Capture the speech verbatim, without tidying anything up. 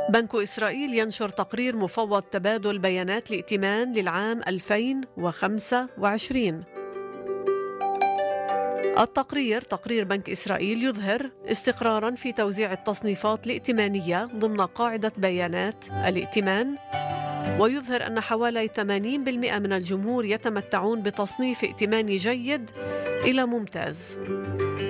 بنك إسرائيل ينشر تقرير مفوض تبادل بيانات الائتمان للعام ألفين وخمسة وعشرين. التقرير تقرير بنك إسرائيل يظهر استقراراً في توزيع التصنيفات الائتمانية ضمن قاعدة بيانات الائتمان، ويظهر أن حوالي ثمانين بالمئة من الجمهور يتمتعون بتصنيف ائتماني جيد إلى ممتاز.